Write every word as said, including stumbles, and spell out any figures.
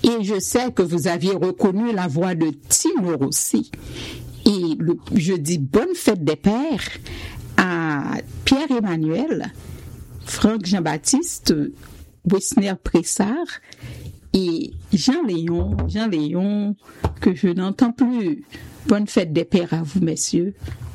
Et je sais que vous aviez reconnu la voix de Tino Rossi. Et le, je dis bonne fête des pères à Pierre-Emmanuel, Franck Jean-Baptiste, Wessner Pressard et Jean-Léon, Jean-Léon, que je n'entends plus. Bonne fête des pères à vous, messieurs.